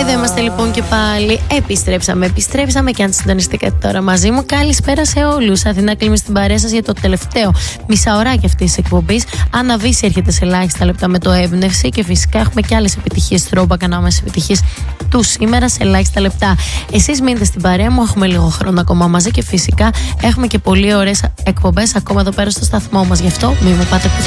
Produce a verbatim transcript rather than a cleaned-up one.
Εδώ είμαστε λοιπόν και πάλι. Επιστρέψαμε, επιστρέψαμε και αν συντονιστήκατε τώρα μαζί μου, καλησπέρα σε όλους. Αθηνά Κλίμη στην παρέα σας για το τελευταίο μισάωράκι αυτής της εκπομπής. Άννα Βύση έρχεται σε ελάχιστα λεπτά με το έμπνευση και φυσικά έχουμε και άλλες επιτυχίες Throwback, ανάμεσες επιτυχίες του σήμερα σε ελάχιστα λεπτά. Εσείς μείνετε στην παρέα μου, έχουμε λίγο χρόνο ακόμα μαζί και φυσικά έχουμε και πολύ ωραίες εκπομπές ακόμα εδώ πέρα στο σταθμό μας. Γι' αυτό μην μου πάτε πουθενά.